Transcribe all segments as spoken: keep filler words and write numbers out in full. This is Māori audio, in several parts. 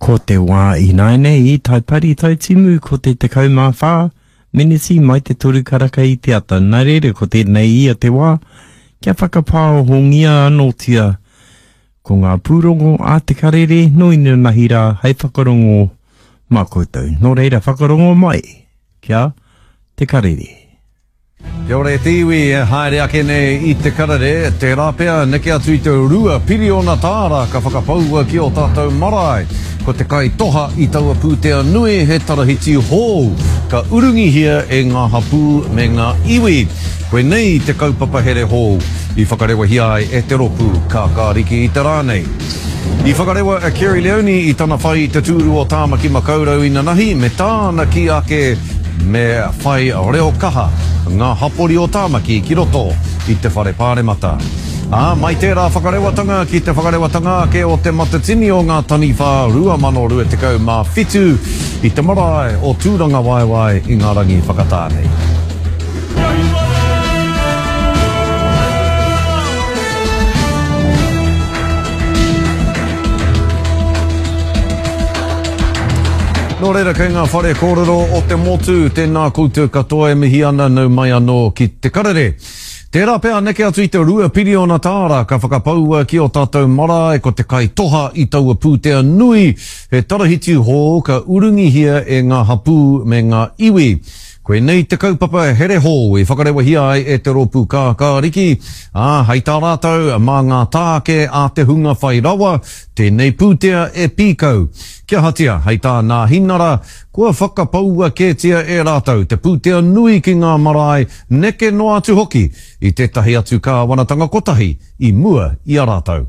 Ko te wā I naine I tai pari tai timu ko te te kaumā whā, menisi mai te toru karaka I te ata. Nā rere ko tēnei ia te wā, kia whakapāo hongia anō tia. Ko ngā pūrongo a te karere, no ina nahi rā, hei whakarongo mā koutou. Nō reira whakarongo mai, kia te karere. Kia ora e te iwi e haere ake nei I te karare, te rāpea neke atu I te rua piriona tāra ka whakapaua ki o tātou marae. Ko te kai toha I taua pūtea nui he tarahiti hou, ka urungi hia e ngā hapū me ngā iwi. Koe nei te kaupapa here hou, I whakarewa hiai e te ropu ka kāriki I te rānei. I whakarewa a Kerry Leone I tana whai te tūru o tāmaki makaurau I nanahi, me tāna ki ake me whai reo kaha, ngā hapori o tāmaki ki roto I te whare pāremata. Ah, mai tērā whakarewatanga ki te whakarewatanga ke o te matatini o ngā taniwha rua mano rua te kau mā whitu I te marae o tūranga waiwai I ngā rangi whakatānei. Nō reira kei ngā whare kōrero o te motu, tēnā koutou katoa e mihi ana nau mai anō ki te karere. Tērā pēr neke atu I te rua piriona tāra ka whakapaua ki o tātou marae ko te kai toha I taua pūtea nui he tarahiti hō ka urungi hia e ngā hapū me ngā iwi. Koe nei te kaupapa here hō I whakarewa hiai e te ropu kā kāriki. Ah, hei tā rātou mā ngā tāke a te hunga whai rawa, tēnei pūtea e pīkau. Kia hatia, hei tā nā hinara, kua whakapaua kētia e rātou, te pūtea nui ki ngā marae, neke no atu hoki, I tētahi atu kā wanatanga kotahi, I mua I a rātou.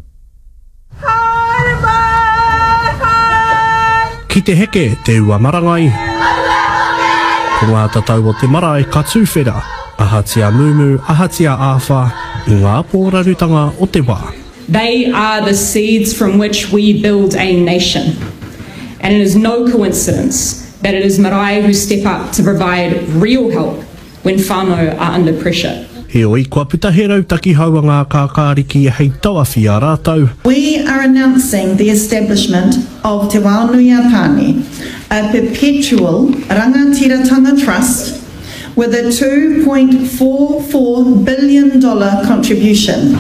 Ki te heke, te ua marangai. Ko ngā tatau o te marae ka tūwhera, ahatia mumu, ahatia āwha, I ngā pōrarutanga o te wā. They are the seeds from which we build a nation. And it is no coincidence that it is marae who step up to provide real help when whānau are under pressure. He oi kua putahe rautaki haua ngā kākāriki hei tawawhi a rātou. We are announcing the establishment of Te Wānui Pane, a perpetual rangatiratanga trust with a two point four four billion dollars contribution.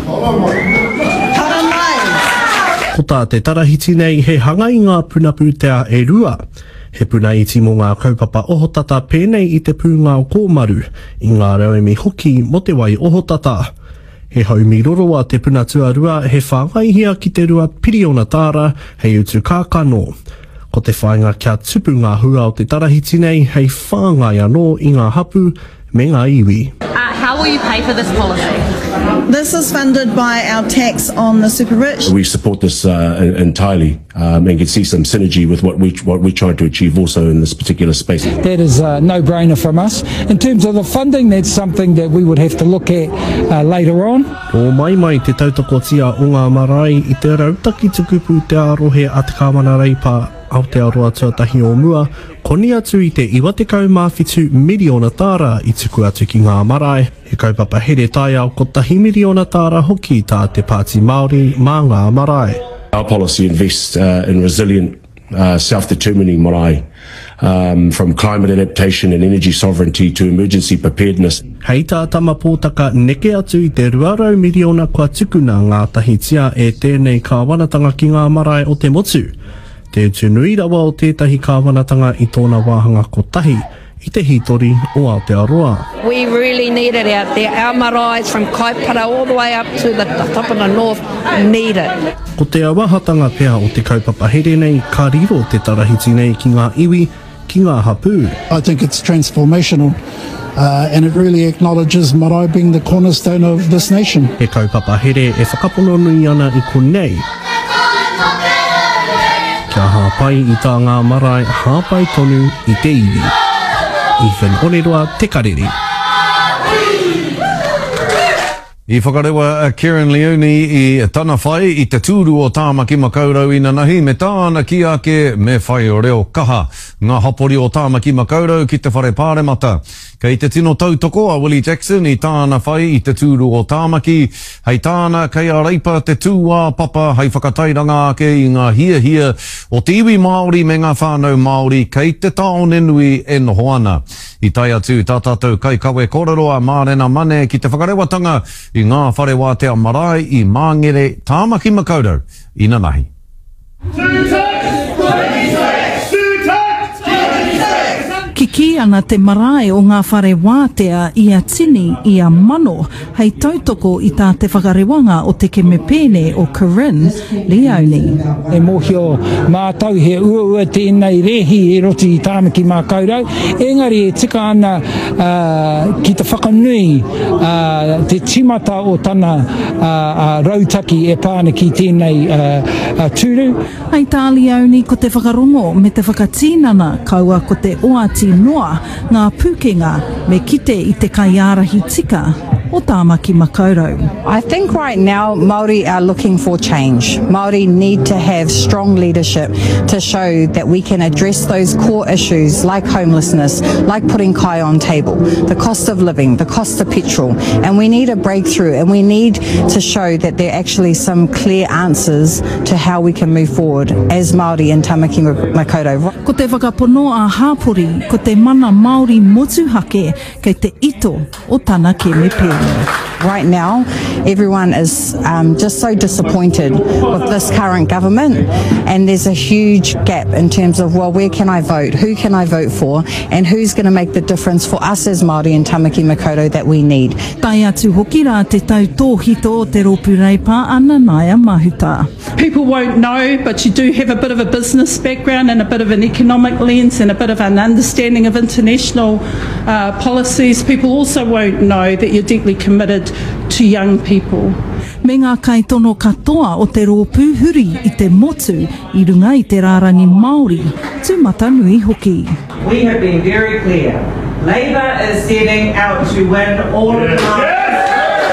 Ko tā te tarahiti nei he hangai ngā puna pūtea e rua. He puna iti mō ngā kaupapa ohotata pēnei I te pūngā o kōmaru, I ngā rauemi hoki mo te wai ohotata. He haumi roroa te puna tuarua he whāngai hia ki te rua piriona tāra hei utu kākano. Ko te whainga kia tupu ngā hua o te tarahiti nei hei whāngai anō I ngā hapu me ngā iwi. Uh, how will you pay for this policy? This is funded by our tax on the super rich. We support this uh, entirely um, and can see some synergy with what, we, what we're trying to achieve also in this particular space. That is a no-brainer from us. In terms of the funding, that's something that we would have to look at uh, later on. O mai mai te tautakotia o ngā marae I te rautaki tukupu te arohe a te kāwana reipa Aotearoa tuatahi o mua, koni atu I te iwa te kaumāwhitu miliona tāra I tuku atu ki ngā marae. He kaupapa here tai au ko tahi miliona tāra hoki tā te Pāti Māori mā ngā marae. Our policy invests uh, in resilient, uh, self-determining marae, um, from climate adaptation and energy sovereignty to emergency preparedness. Hei tā tama pōtaka neke atu I te ruarau miliona kua tukuna ngā tahitia e tēnei kāwanatanga ki ngā marae o te motu. Te utu nui rawa o tētahi kāwanatanga I tōna wāhanga kotahi I te hitori o Aotearoa. We really need it out there. Our marae from Kaipara all the way up to the top of the north need it. Ko te awahatanga pea o te kaupapa here nei, ka riro te tarahiti nei ki ngā iwi, ki ngā hapū. I think it's transformational. Uh, and it really acknowledges marae being the cornerstone of this nation. He kaupapa here e whakapono nui ana I konei. Kia hāpai I tā ngā marae, hāpai tonu I te iwi. Ethan Oneroa, Te Karere. I whakarewa uh, Kieran Leone i tana whai i te tūru o Tāmaki Makaurau ina nahi me tāna ki ake me whai o reo kaha. Ngā hapori o Tāmaki Makaurau ki te whare pāremata. Kei te tino tautoko a Willie Jackson i tāna whai i te tūru o Tāmaki. Hei tāna kei a reipa te tūā papa hei whakatairanga ake i ngā hia hia o te iwi Māori me ngā whānau Māori kei te taone nui e noho ana. I tai atu tā tātou kai kawe kōrero a Mārena Mane ki te whakarewatanga i ngā whare wātea marae i Māngere Tāmaki Makaurau ina nahi. Kiki ana te marae o ngā whare wātea i a tini i a mano hei tautoko i tā te whakarewanga o te kemepene o Kieran Leone. E mohio mātau he ua ua tēnei rehi e roti i Tāmaki Makaurau. Engari e tika ana uh, ki te whakanui uh, te timata o tana uh, uh, rautaki e pāna ki tēnei uh, uh, tūru. Hei tā Leone ko te whakarongo me te whakatīnana kaua ko te oati noa ngā pūkenga me kite i te kaiarahi tika o Tāmaki Makaurau. I think right now Māori are looking for change. Māori need to have strong leadership to show that we can address those core issues like homelessness, like putting kai on table, the cost of living, the cost of petrol, and we need a breakthrough and we need to show that there are actually some clear answers to how we can move forward as Māori in Tāmaki Makaurau. Ko te whakapono a hāpori, ko te mana Māori motuhake kei te ito o tana ke mepe. Right now, everyone is um, just so disappointed with this current government, and there's a huge gap in terms of, well, where can I vote, who can I vote for, and who's going to make the difference for us as Māori in Tāmaki Makaurau that we need. Tai atu hoki rā te tau tōhito o te rōpurei pā ana Naya Mahuta. People won't know, but you do have a bit of a business background and a bit of an economic lens and a bit of an understanding of international uh, policies. People also won't know that you're deeply committed to young people. Me ngā kaitono katoa o te rōpū huri i te motu i runga i te rārangi Māori, tūmata nui hoki. We have been very clear. Labour is setting out to win all of the markets.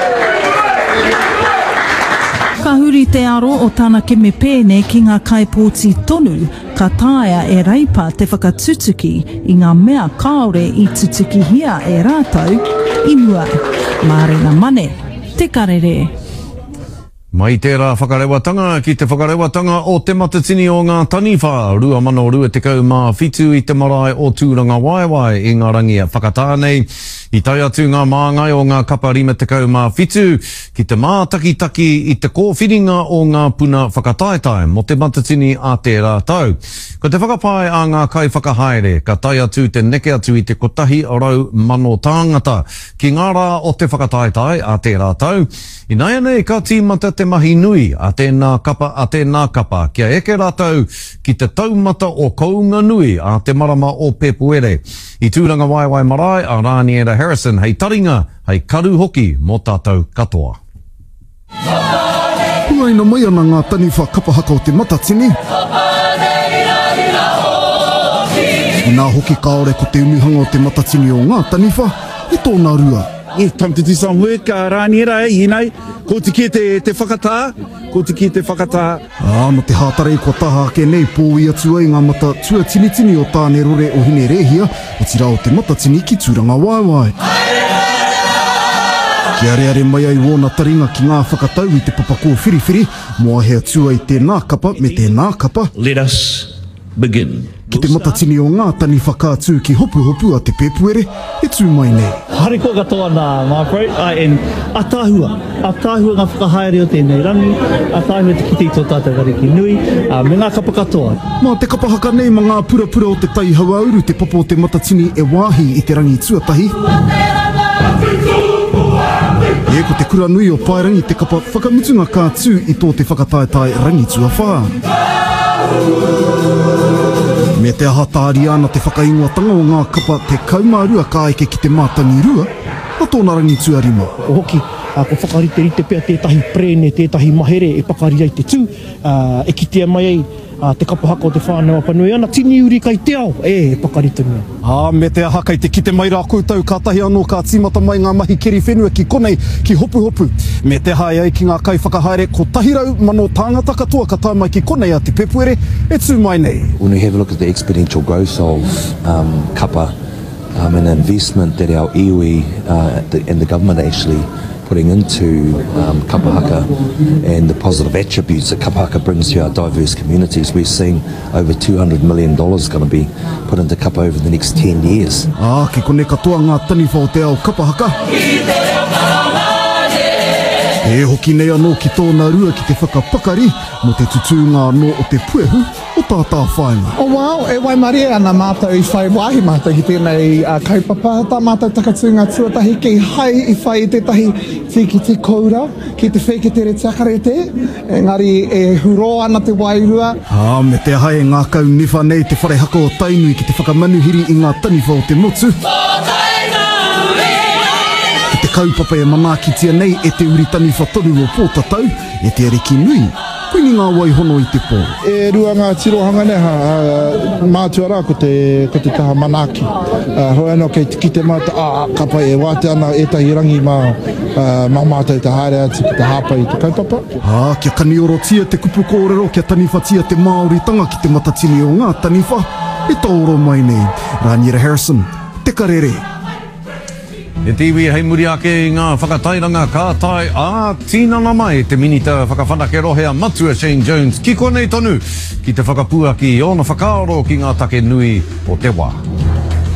Ka huri te aro o tāna kemepene ki ngā kaipōti tonu, ka tāia e reipa te whakatutuki i ngā mea kāore i tutuki hia e rātau, i mua, Mārena Mane, te karere. Mai tērā whakarewatanga ki te whakarewatanga o te matatini o ngā taniwha, rua mano rua te kau mā whitu i te marae o tūranga waiwai i ngā rangi a whakatānei. I tai atu ngā māngai o ngā kapa rima te kau mā whitu ki te mātakitaki i te kōwhiringa o ngā puna whakataetai mo te matatini a tērā tau. Ko te whakapai a ngā kai whakahaere, ka tai atu te neke atu i te kotahi o rau mano tāngata ki ngā rā o te whakataetai a tērā tau. I nai nei ka tīmata te mahi nui a tēnā kapa a tēnā kapa kia eke rātau ki te taumata o kounga nui a te marama o Pepuere. I tūranga waiwai marae a Rāniera Harrison hei taringa hei karu hoki mō tātou katoa. Huaina mai ana ngā taniwha kapahaka o te matatini. Nā hoki kaore ko te unuhanga o te matatini o ngā taniwha i tōna rua. It's time to do some work, uh, Rāniera, you know. Ko te ki te, te whakatā, ko te ki te whakatā. Ah, no te hātarei ko taha ake nei pōi atu ai ngā mata tua tini tini o tāne rore o hine rehia, o tira o te matatini ki tūranga waiwai. Kia reare mai ai wōna taringa ki ngā whakatau i te papako whiriwhiri, moa hea tua i tēnā kapa me tēnā kapa. Let us begin. Ki te matatini o ngā tani whakātū ki hopu hopu a te Pepuere, e tū mai nei. Hare ko katoa nā, Marco, and atāhua, atāhua ngā whakahaere o tēnei rangi, atāhua te kiti i tō tātou kariki nui, uh, me ngā kapa katoa. Mā te kapahaka nei ma ngā pura pura o te tai hauauru, te papa o te matatini e wāhi i te rangi tuatahi. E ko te kura nui o Pairangi te kapa whakamutunga kātū i tō te whakataetai rangi tuawha. Me te ahatāri ana te whakaingoatanga o ngā kapa te kaumārua ka eke ki te mātangi rua, a tōna rangi tuarima. O hoki, uh, ko whakarite rite pia tētahi prene, tētahi mahere e pakari ai te tū, uh, e kitea mai ai uh, te kapo hako o te whānau apanui ana, tini uri kai te ao, e, e pakarito nia. Ah, me te aha kei te kite mai rā koutou, ka tahi anō ka tīmata mai ngā mahi keri whenua ki konei, ki hopu hopu. Me te hae ai ki ngā kai whakahaere, ko tahirau mano tāngata katoa ka tā mai ki konei a te pepuere, e tū mai nei. When we have a look at the exponential growth of um, kapa um, and investment that our iwi uh, the, and the government actually putting into um, kapa haka and the positive attributes that kapa haka brings to our diverse communities, we're seeing over two hundred million dollars going to be put into kapa over the next ten years. Ah, ki kone katoa ngā taniwha o te ao kapa haka. E hoki nei anō ki tōna rua ki te whakapakari mo te tutūnga anō o te puehu o tātā whainga. O wau, e wai mare ana mātou i whai wahi mātou ki tēnei uh, kaupapa, tā mātou takatūnga tuatahi kei hai i whai i tētahi tiki te koura, ki te wheketere takarete, engari e huro ana te wairua. Ah, me te hae ngā kau niwha nei te whare hako o tainui ki te whakamanuhiri i ngā taniwha o te motu. Ki te kaupapa e manakitia nei e te uritani whatonu o pōtatau, e te ariki nui, kuini ngā waihono i te pō. E rua ngā tirohanga neha, uh, mātua rā ko te, ko te taha manaki. Uh, hoi anō kei ki te mata, a kapa e wate ana e tahi rangi mā, uh, mā mātou te haere ati ki te hāpai i te kaupapa. Ah, kia kaniorotia te kupu kōrero, kia taniwhatia te Māoritanga ki te matatini o ngā taniwha, e tauro mai nei. Rānira Harrison, te karere. E te iwi hei muri ake i ngā whakatairanga kātai a tīnana mai te minita whakawhanake rohea matua Shane Jones ki konei tonu ki te whakapuaki i ona whakaaro ki ngā take nui o te wā.